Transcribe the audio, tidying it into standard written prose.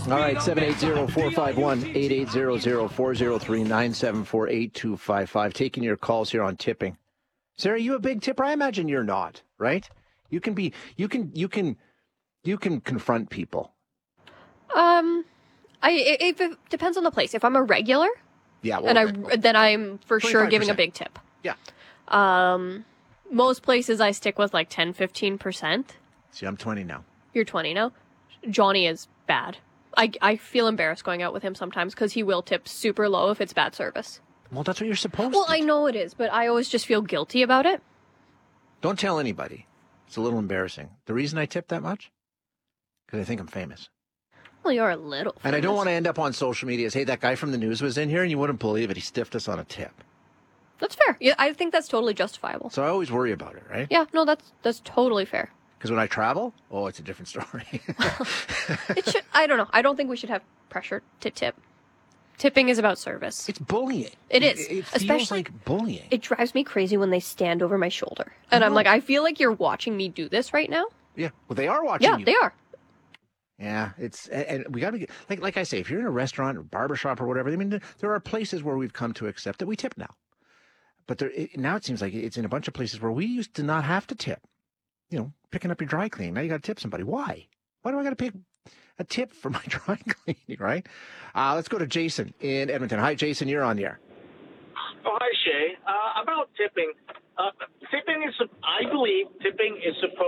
All right, 780-451-8800, 403-974-8255. Taking your calls here on tipping. Sarah, are you a big tipper? I imagine you're not, right? You can confront people. It depends on the place. If I'm a regular, then I'm for sure giving a big tip. Yeah. Most places I stick with like 10-15%. See, I'm 20 now. You're 20 now? Johnny is bad. I feel embarrassed going out with him sometimes because he will tip super low if it's bad service. Well, that's what you're supposed to. Well, I know it is, but I always just feel guilty about it. Don't tell anybody. It's a little embarrassing. The reason I tip that much? Because I think I'm famous. Well, you're a little famous. And I don't want to end up on social media as, hey, that guy from the news was in here and you wouldn't believe it. He stiffed us on a tip. That's fair. Yeah, I think that's totally justifiable. So I always worry about it, right? Yeah, no, that's totally fair. Because when I travel, it's a different story. I don't know. I don't think we should have pressure to tip. Tipping is about service. It's bullying. It is. It feels like bullying. It drives me crazy when they stand over my shoulder. And I'm like, I feel like you're watching me do this right now. Yeah. Well, they are watching you. Yeah, they are. Yeah, and we got to get, like I say, if you're in a restaurant or barbershop or whatever, I mean, there are places where we've come to accept that we tip now. But now it seems like it's in a bunch of places where we used to not have to tip. You know, picking up your dry cleaning. Now you got to tip somebody. Why? Why do I got to pay a tip for my dry cleaning, right? Let's go to Jason in Edmonton. Hi, Jason. You're on the air. Oh, hi, Shay. About tipping. I believe tipping is supposed